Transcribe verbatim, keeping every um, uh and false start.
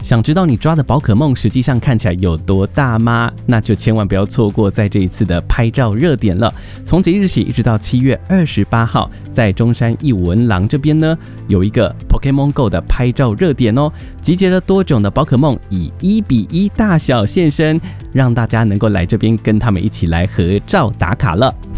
想知道你抓的宝可梦实际上看起来有多大吗？那就千万不要错过在这一次的拍照热点了。从即日起一直到七月二十八号，在中山艺文廊这边呢，有一个 Pokémon Go 的拍照热点哦，集结了多种的宝可梦以一比一大小现身，让大家能够来这边跟他们一起来合照打卡了。